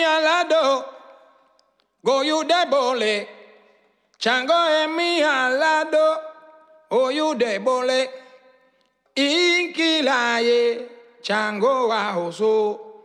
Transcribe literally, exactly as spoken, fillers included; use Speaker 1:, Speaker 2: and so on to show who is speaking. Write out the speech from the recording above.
Speaker 1: emi alado, go you de bole. Chango emi alado, o you de bole. Inkilaye, chango wa oso.